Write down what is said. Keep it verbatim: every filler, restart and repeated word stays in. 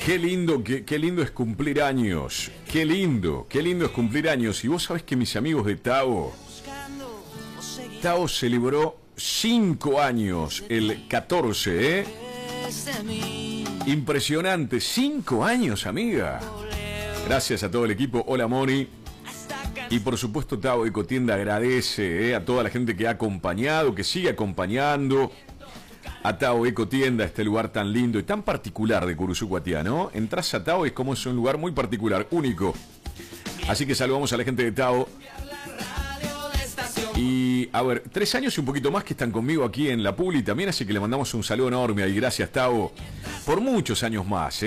Qué lindo, qué, qué lindo es cumplir años. Qué lindo, qué lindo es cumplir años. Y vos sabés que mis amigos de Tao, Tao celebró cinco años el catorce, ¿eh? Impresionante, cinco años, amiga. Gracias a todo el equipo. Hola, Moni. Y por supuesto, Tao Ecotienda agradece, ¿eh? A toda la gente que ha acompañado, que sigue acompañando a Tao Ecotienda, este lugar tan lindo y tan particular de Curuzucuatiá, ¿no? Entras a Tao y es como es un lugar muy particular, único. Así que saludamos a la gente de Tao. Y, a ver, tres años y un poquito más que están conmigo aquí en La Publi también, así que le mandamos un saludo enorme y gracias, Tao, por muchos años más, ¿eh?